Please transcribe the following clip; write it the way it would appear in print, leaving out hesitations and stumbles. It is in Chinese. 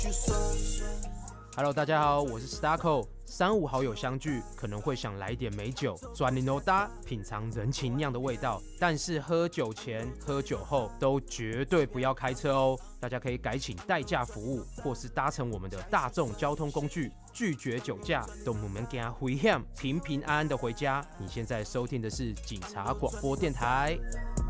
Hello， 大家好，我是 Starco。3、5好友相聚，可能会想来点美酒，转零欧搭，品尝人情酿的味道。但是喝酒前、喝酒后都绝对不要开车哦。大家可以改请代驾服务，或是搭乘我们的大众交通工具，拒绝酒驾，都我们给他回向，平平安安的回家。你现在收听的是警察广播电台。